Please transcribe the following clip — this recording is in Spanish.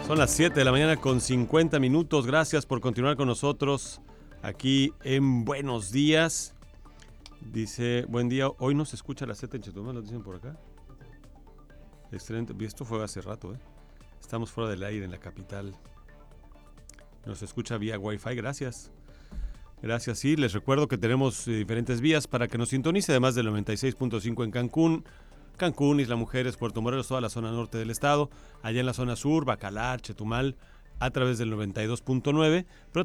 Son las 7 de la mañana con 50 minutos. Gracias por continuar con nosotros aquí en Buenos Días. Dice, buen día. Hoy no se escucha la Z en Chetumal, lo dicen por acá. Excelente. Esto fue hace rato, ¿eh? Estamos fuera del aire en la capital. Nos escucha vía Wi-Fi. Gracias. Gracias. Sí, les recuerdo que tenemos diferentes vías para que nos sintonice, además del 96.5 en Cancún, Isla Mujeres, Puerto Morelos, toda la zona norte del estado, allá en la zona sur, Bacalar, Chetumal, a través del 92.9, pero